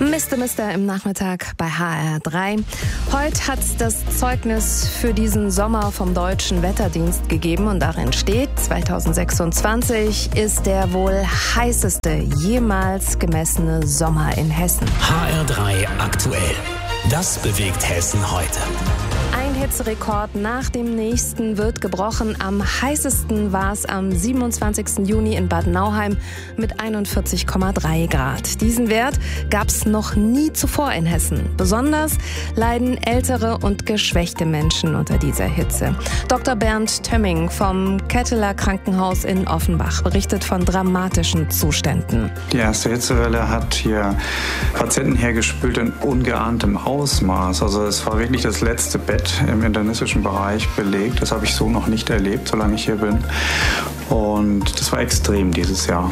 Mister im Nachmittag bei HR3. Heute hat es das Zeugnis für diesen Sommer vom Deutschen Wetterdienst gegeben und darin steht, 2026 ist der wohl heißeste jemals gemessene Sommer in Hessen. HR3 aktuell. Das bewegt Hessen heute. Ein Hitzerekord nach dem nächsten wird gebrochen. Am heißesten war es am 27. Juni in Bad Nauheim mit 41,3 Grad. Diesen Wert gab es noch nie zuvor in Hessen. Besonders leiden ältere und geschwächte Menschen unter dieser Hitze. Dr. Bernd Tömming vom Ketteler Krankenhaus in Offenbach berichtet von dramatischen Zuständen. Die erste Hitzewelle hat hier Patienten hergespült in ungeahntem Ausmaß. Also es war wirklich das letzte Bett im internistischen Bereich belegt. Das habe ich so noch nicht erlebt, solange ich hier bin. Und das war extrem dieses Jahr.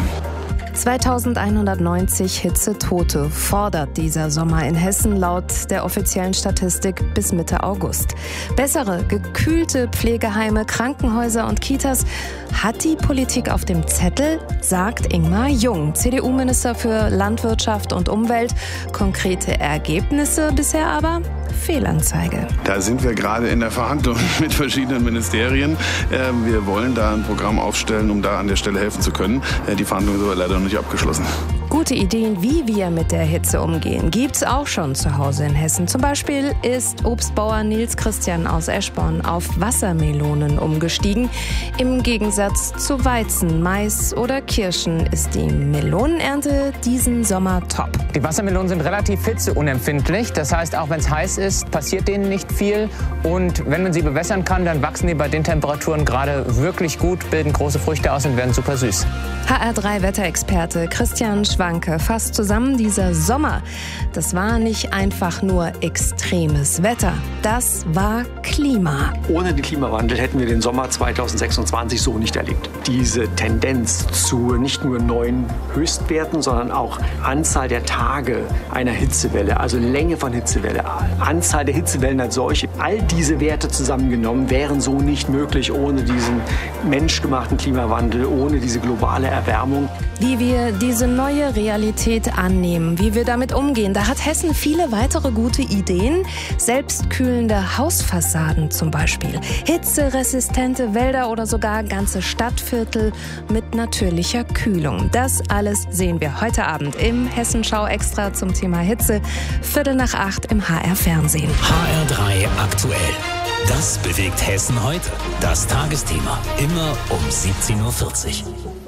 2190 Hitzetote fordert dieser Sommer in Hessen laut der offiziellen Statistik bis Mitte August. Bessere, gekühlte Pflegeheime, Krankenhäuser und Kitas hat die Politik auf dem Zettel, sagt Ingmar Jung, CDU-Minister für Landwirtschaft und Umwelt. Konkrete Ergebnisse bisher aber? Fehlanzeige. Da sind wir gerade in der Verhandlung mit verschiedenen Ministerien. Wir wollen da ein Programm aufstellen, um da an der Stelle helfen zu können. Die Verhandlungen sind aber leider noch nicht abgeschlossen. Gute Ideen, wie wir mit der Hitze umgehen, gibt's auch schon zu Hause in Hessen. Zum Beispiel ist Obstbauer Nils Christian aus Eschborn auf Wassermelonen umgestiegen. Im Gegensatz zu Weizen, Mais oder Kirschen ist die Melonenernte diesen Sommer top. Die Wassermelonen sind relativ hitzeunempfindlich. Das heißt, auch wenn es heiß ist, passiert denen nicht viel. Und wenn man sie bewässern kann, dann wachsen die bei den Temperaturen gerade wirklich gut, bilden große Früchte aus und werden super süß. HR3-Wetterexperte Christian Schwanke fasst zusammen, dieser Sommer, das war nicht einfach nur extremes Wetter, das war Klima. Ohne den Klimawandel hätten wir den Sommer 2026 so nicht erlebt. Diese Tendenz zu nicht nur neuen Höchstwerten, sondern auch Anzahl der Tage einer Hitzewelle, also Länge von Hitzewelle, Anzahl der Hitzewellen als solche, all diese Werte zusammengenommen wären so nicht möglich ohne diesen menschgemachten Klimawandel, ohne diese globale Erwärmung. Wie wir diese neue Realität annehmen, wie wir damit umgehen, da hat Hessen viele weitere gute Ideen. Selbstkühlende Hausfassaden zum Beispiel, hitzeresistente Wälder oder sogar ganze Stadtviertel mit natürlicher Kühlung. Das alles sehen wir heute Abend im Hessenschau Extra zum Thema Hitze, 7:45 im HR-Fernsehen. HR3 aktuell. Das bewegt Hessen heute. Das Tagesthema. Immer um 17:40 Uhr.